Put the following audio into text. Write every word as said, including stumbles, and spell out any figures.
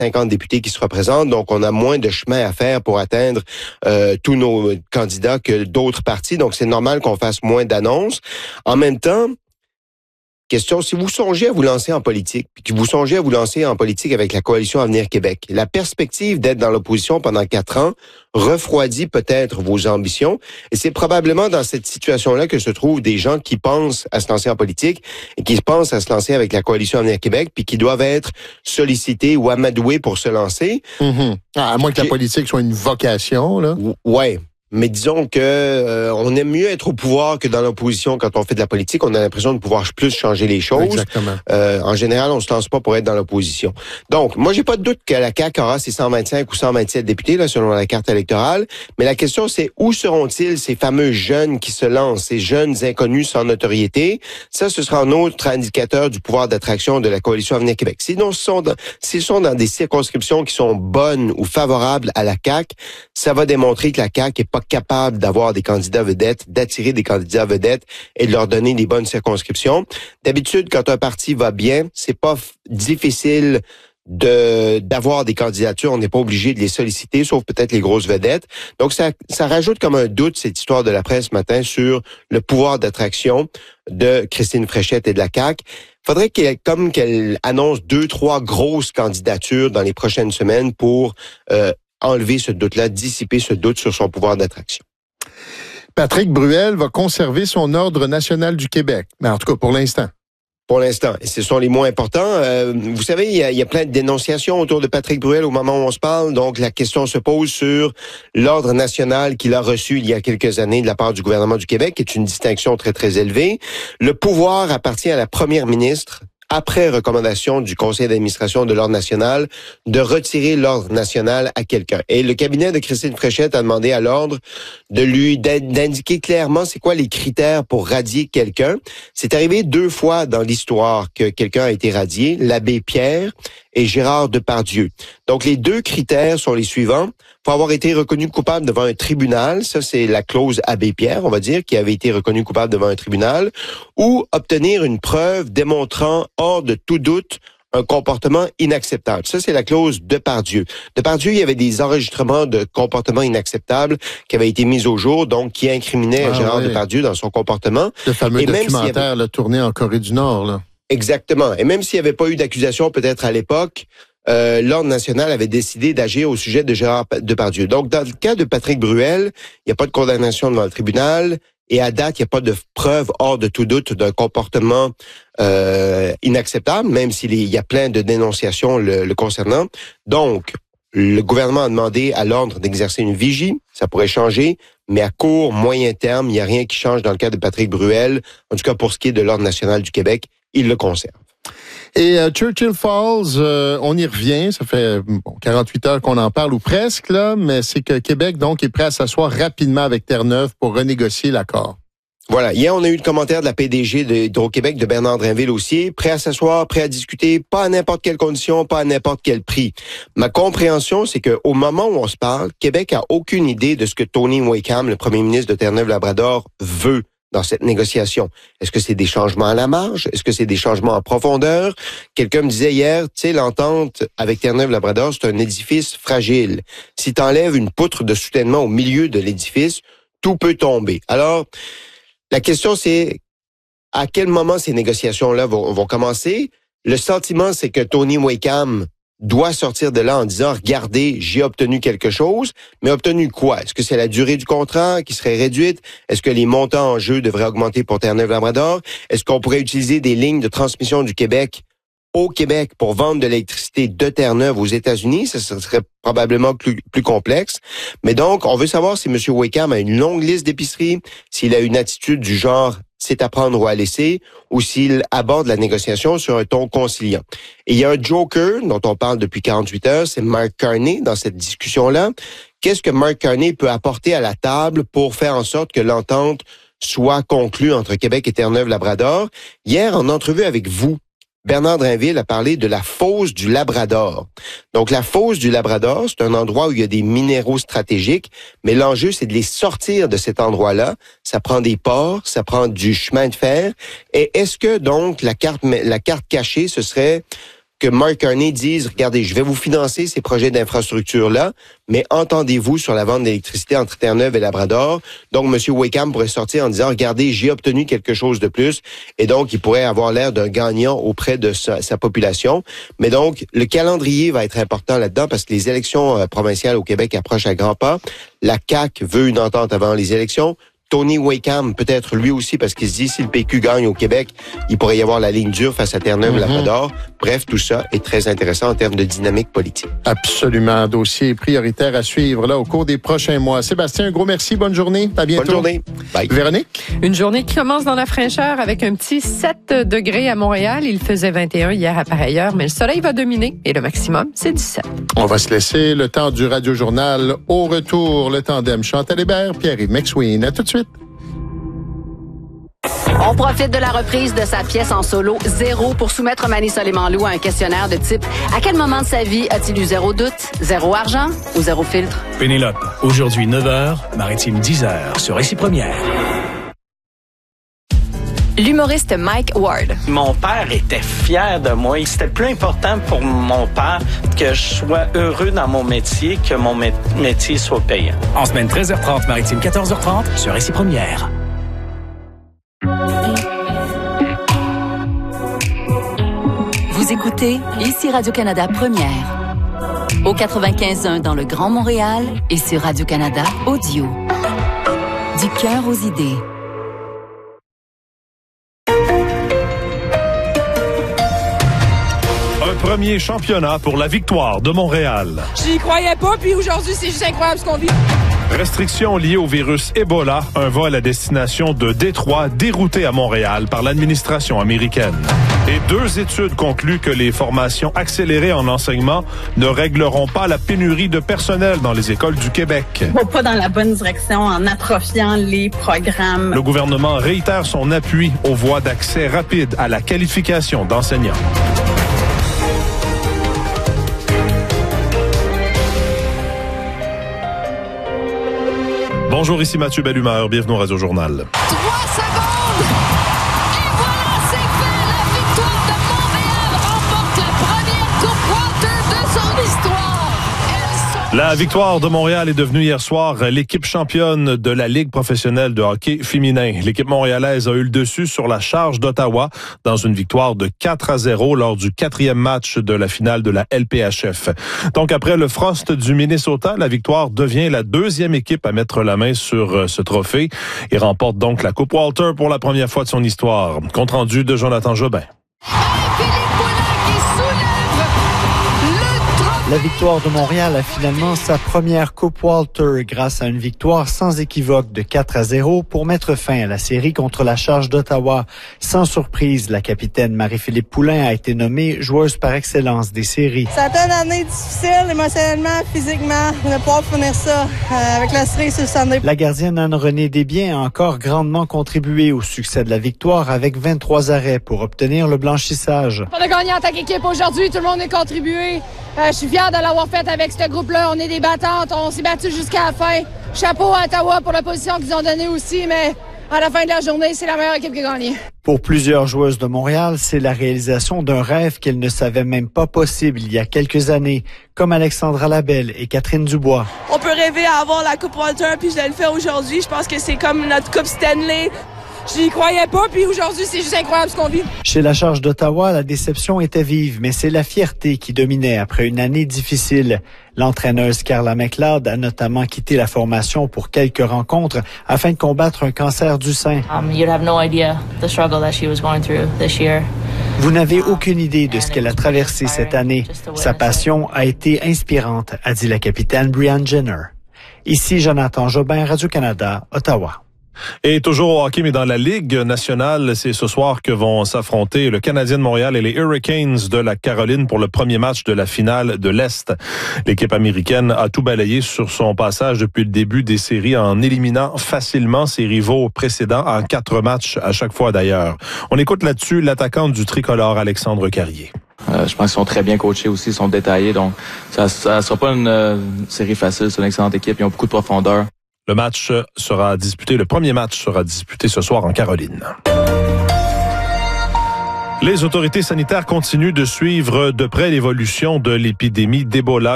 cinquante députés qui se représentent, donc on a moins de chemin à faire pour atteindre euh, tous nos candidats que d'autres partis, donc c'est normal qu'on fasse moins d'annonces. En même temps, question, si vous songez à vous lancer en politique, puis que vous songez à vous lancer en politique avec la coalition Avenir Québec, la perspective d'être dans l'opposition pendant quatre ans refroidit peut-être vos ambitions. Et c'est probablement dans cette situation-là que se trouvent des gens qui pensent à se lancer en politique et qui pensent à se lancer avec la coalition Avenir Québec, puis qui doivent être sollicités ou amadoués pour se lancer. Mm-hmm. Ah, à moins que la politique soit une vocation, là. Ouais. Mais disons que euh, on aime mieux être au pouvoir que dans l'opposition quand on fait de la politique. On a l'impression de pouvoir plus changer les choses. Exactement. Euh, en général, on se lance pas pour être dans l'opposition. Donc, moi, j'ai pas de doute que la C A Q aura ses cent vingt-cinq ou cent vingt-sept députés, là, selon la carte électorale. Mais la question, c'est où seront-ils ces fameux jeunes qui se lancent, ces jeunes inconnus sans notoriété? Ça, ce sera un autre indicateur du pouvoir d'attraction de la coalition Avenir Québec. Sinon, s'ils sont dans, s'ils sont dans des circonscriptions qui sont bonnes ou favorables à la C A Q, ça va démontrer que la C A Q est pas capable d'avoir des candidats vedettes, d'attirer des candidats vedettes et de leur donner des bonnes circonscriptions. D'habitude, quand un parti va bien, c'est pas f- difficile de d'avoir des candidatures. On n'est pas obligé de les solliciter, sauf peut-être les grosses vedettes. Donc, ça, ça rajoute comme un doute, cette histoire de la presse ce matin, sur le pouvoir d'attraction de Christine Fréchette et de la C A Q. Faudrait qu'elle, comme qu'elle annonce deux, trois grosses candidatures dans les prochaines semaines pour euh, enlever ce doute-là, dissiper ce doute sur son pouvoir d'attraction. Patrick Bruel va conserver son ordre national du Québec. Mais en tout cas, pour l'instant. Pour l'instant. Et ce sont les moins importants. Euh, vous savez, il y, a, il y a plein de dénonciations autour de Patrick Bruel au moment où on se parle. Donc, la question se pose sur l'ordre national qu'il a reçu il y a quelques années de la part du gouvernement du Québec, qui est une distinction très, très élevée. Le pouvoir appartient à la première ministre, après recommandation du conseil d'administration de l'Ordre national, de retirer l'Ordre national à quelqu'un. Et le cabinet de Christine Fréchette a demandé à l'Ordre de lui d'indiquer clairement c'est quoi les critères pour radier quelqu'un. C'est arrivé deux fois dans l'histoire que quelqu'un a été radié, l'abbé Pierre et Gérard Depardieu. Donc, les deux critères sont les suivants. Faut avoir été reconnu coupable devant un tribunal, ça c'est la clause Abbé Pierre, on va dire, qui avait été reconnu coupable devant un tribunal, ou obtenir une preuve démontrant hors de tout doute un comportement inacceptable. Ça, c'est la clause Depardieu. Depardieu, il y avait des enregistrements de comportements inacceptables qui avaient été mis au jour, donc qui incriminaient ah, Gérard oui. Depardieu dans son comportement. Le fameux Et documentaire, avait... le tourné en Corée du Nord, là. Exactement. Et même s'il n'y avait pas eu d'accusation peut-être à l'époque, euh, l'Ordre national avait décidé d'agir au sujet de Gérard Depardieu. Donc, dans le cas de Patrick Bruel, il n'y a pas de condamnation devant le tribunal et à date, il n'y a pas de preuve hors de tout doute d'un comportement euh, inacceptable, même s'il y a plein de dénonciations le, le concernant. Donc, le gouvernement a demandé à l'Ordre d'exercer une vigie. Ça pourrait changer, mais à court, moyen terme, il n'y a rien qui change dans le cas de Patrick Bruel. En tout cas, pour ce qui est de l'Ordre national du Québec, il le conserve. Et euh, Churchill Falls, euh, on y revient. Ça fait bon, quarante-huit heures qu'on en parle, ou presque, là, mais c'est que Québec, donc, est prêt à s'asseoir rapidement avec Terre-Neuve pour renégocier l'accord. Voilà. Hier, on a eu le commentaire de la P D G d'Hydro-Québec, de Bernard Drinville-Haussier, prêt à s'asseoir, prêt à discuter, pas à n'importe quelle condition, pas à n'importe quel prix. Ma compréhension, c'est qu'au moment où on se parle, Québec a aucune idée de ce que Tony Wakeham, le premier ministre de Terre-Neuve-Labrador, veut dans cette négociation. Est-ce que c'est des changements à la marge? Est-ce que c'est des changements en profondeur? Quelqu'un me disait hier, tu sais, l'entente avec Terre-Neuve-Labrador, c'est un édifice fragile. Si tu enlèves une poutre de soutènement au milieu de l'édifice, tout peut tomber. Alors, la question, c'est à quel moment ces négociations-là vont, vont commencer? Le sentiment, c'est que Tony Wakeham doit sortir de là en disant, regardez, j'ai obtenu quelque chose, mais obtenu quoi? Est-ce que c'est la durée du contrat qui serait réduite? Est-ce que les montants en jeu devraient augmenter pour Terre-Neuve-Labrador? Est-ce qu'on pourrait utiliser des lignes de transmission du Québec au Québec pour vendre de l'électricité de Terre-Neuve aux États-Unis? Ça serait probablement plus, plus complexe. Mais donc, on veut savoir si M. Wakeham a une longue liste d'épiceries, s'il a une attitude du genre c'est à prendre ou à laisser, ou s'il aborde la négociation sur un ton conciliant. Et il y a un joker dont on parle depuis quarante-huit heures, c'est Mark Carney dans cette discussion-là. Qu'est-ce que Mark Carney peut apporter à la table pour faire en sorte que l'entente soit conclue entre Québec et Terre-Neuve-Labrador? Hier, en entrevue avec vous, Bernard Drinville a parlé de la fosse du Labrador. Donc, la fosse du Labrador, c'est un endroit où il y a des minéraux stratégiques, mais l'enjeu, c'est de les sortir de cet endroit-là. Ça prend des ports, ça prend du chemin de fer. Et est-ce que, donc, la carte, la carte cachée, ce serait que Mark Carney dise, regardez, je vais vous financer ces projets d'infrastructure-là, mais entendez-vous sur la vente d'électricité entre Terre-Neuve et Labrador. Donc, M. Wakeham pourrait sortir en disant, regardez, j'ai obtenu quelque chose de plus. Et donc, il pourrait avoir l'air d'un gagnant auprès de sa, sa population. Mais donc, le calendrier va être important là-dedans parce que les élections euh, provinciales au Québec approchent à grands pas. La C A Q veut une entente avant les élections. Tony Wakeham, peut-être lui aussi, parce qu'il se dit, si le P Q gagne au Québec, il pourrait y avoir la ligne dure face à Terre-Neuve et mm-hmm. Labrador. Bref, tout ça est très intéressant en termes de dynamique politique. Absolument. Un dossier prioritaire à suivre là au cours des prochains mois. Sébastien, un gros merci. Bonne journée. À bientôt. Bonne journée. Bye. Véronique? Une journée qui commence dans la fraîcheur avec un petit sept degrés à Montréal. Il faisait vingt et un hier à pareille heure, mais le soleil va dominer et le maximum, c'est dix-sept. On va se laisser le temps du Radio-Journal. Au retour, le tandem Chantal Hébert, Pierre-Yves McSween. À tout de suite. On profite de la reprise de sa pièce en solo Zéro pour soumettre Mani Soleiman-Lou à un questionnaire de type « À quel moment de sa vie a-t-il eu zéro doute, zéro argent ou zéro filtre? » Pénélope, aujourd'hui neuf heures, Maritime dix heures sur Récit Première. L'humoriste Mike Ward. Mon père était fier de moi. C'était plus important pour mon père que je sois heureux dans mon métier que mon mé- métier soit payant. En semaine treize heures trente, Maritime quatorze heures trente sur Récit Première. Vous écoutez ici Radio-Canada Première. Au quatre-vingt-quinze point un dans le Grand Montréal et sur Radio-Canada Audio. Du cœur aux idées. Un premier championnat pour la victoire de Montréal. J'y croyais pas, puis aujourd'hui, c'est juste incroyable ce qu'on vit. Restrictions liées au virus Ebola, un vol à destination de Détroit dérouté à Montréal par l'administration américaine. Et deux études concluent que les formations accélérées en enseignement ne régleront pas la pénurie de personnel dans les écoles du Québec. On va pas dans la bonne direction en atrophiant les programmes. Le gouvernement réitère son appui aux voies d'accès rapide à la qualification d'enseignants. Bonjour, ici Mathieu Bellumeur. Bienvenue au Radio-Journal. Trois secondes! Et voilà, c'est fait! La victoire de Montréal remporte la première Coupe Walter de son histoire! La victoire de Montréal est devenue hier soir l'équipe championne de la Ligue professionnelle de hockey féminin. L'équipe montréalaise a eu le dessus sur la Charge d'Ottawa dans une victoire de quatre à zéro lors du quatrième match de la finale de la L P H F. Donc après le Frost du Minnesota, la victoire devient la deuxième équipe à mettre la main sur ce trophée et remporte donc la Coupe Walter pour la première fois de son histoire. Compte rendu de Jonathan Jobin. La victoire de Montréal a finalement sa première Coupe Walter grâce à une victoire sans équivoque de quatre à zéro pour mettre fin à la série contre la Charge d'Ottawa. Sans surprise, la capitaine Marie-Philippe Poulin a été nommée joueuse par excellence des séries. Ça a été une année difficile, émotionnellement, physiquement, de pouvoir finir ça euh, avec la série sur le Sunday. La gardienne Anne-Renée Desbiens a encore grandement contribué au succès de la victoire avec vingt-trois arrêts pour obtenir le blanchissage. On a gagné en tant qu'équipe aujourd'hui, tout le monde a contribué. Euh, je suis fier de l'avoir fait avec ce groupe-là. On est des battantes, on s'est battus jusqu'à la fin. Chapeau à Ottawa pour la position qu'ils ont donnée aussi, mais à la fin de la journée, c'est la meilleure équipe qui a gagné. Pour plusieurs joueuses de Montréal, c'est la réalisation d'un rêve qu'elles ne savaient même pas possible il y a quelques années, comme Alexandra Labelle et Catherine Dubois. On peut rêver à avoir la Coupe Walter, puis je le fais aujourd'hui. Je pense que c'est comme notre Coupe Stanley. J'y croyais pas, puis aujourd'hui, c'est juste incroyable ce qu'on vit. Chez la Charge d'Ottawa, la déception était vive, mais c'est la fierté qui dominait après une année difficile. L'entraîneuse Carla McLeod a notamment quitté la formation pour quelques rencontres afin de combattre un cancer du sein. Um, you'd have no idea the struggle that she was going through this year. Vous n'avez aucune idée de ce qu'elle a traversé cette année. Sa passion a été inspirante, a dit la capitaine Brianne Jenner. Ici Jonathan Jobin, Radio-Canada, Ottawa. Et toujours au hockey, mais dans la Ligue nationale, c'est ce soir que vont s'affronter le Canadien de Montréal et les Hurricanes de la Caroline pour le premier match de la finale de l'Est. L'équipe américaine a tout balayé sur son passage depuis le début des séries en éliminant facilement ses rivaux précédents en quatre matchs à chaque fois d'ailleurs. On écoute là-dessus l'attaquant du tricolore Alexandre Carrier. Euh, je pense qu'ils sont très bien coachés aussi, ils sont détaillés, donc ça ne sera pas une euh, série facile, c'est une excellente équipe, ils ont beaucoup de profondeur. Le match sera disputé, le premier match sera disputé ce soir en Caroline. Les autorités sanitaires continuent de suivre de près l'évolution de l'épidémie d'Ebola.